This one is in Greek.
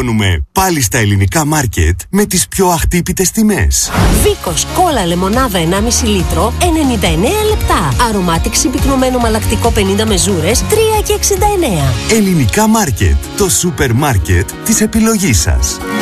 τελειώνουμε πάλι στα ελληνικά μάρκετ με τις πιο αχτύπητες τιμές. Βίκος κόλλα λεμονάδα 1,5 λίτρο, 99 λεπτά. Αρωμάτικ συμπυκνωμένο μαλακτικό 50 μεζούρες, 3,69. Ελληνικά μάρκετ, το σούπερ μάρκετ της επιλογής σας.